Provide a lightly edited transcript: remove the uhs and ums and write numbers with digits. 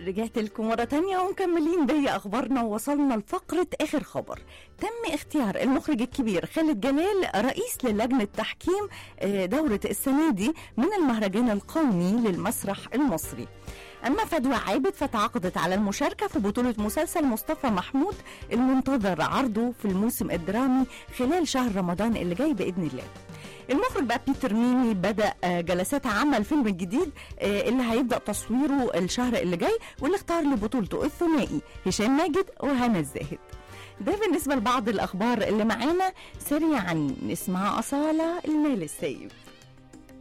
رجعت لكم مرة تانية ومكملين بي أخبارنا، ووصلنا لفقرة آخر خبر. تم اختيار المخرج الكبير خالد جلال رئيس للجنة تحكيم دورة السنة دي من المهرجان القومي للمسرح المصري. أما فدوى عابد فتعاقدت على المشاركة في بطولة مسلسل مصطفى محمود المنتظر عرضه في الموسم الدرامي خلال شهر رمضان اللي جاي بإذن الله. المخرج بقى بيتر ميمي بدأ جلسات عمل الفيلم الجديد اللي هيبدأ تصويره الشهر اللي جاي، واللي اختار لبطولته الثنائي هشام ماجد وهنا الزاهد. ده بالنسبة لبعض الأخبار اللي معانا. سريعا نسمع أصالة المال السايب.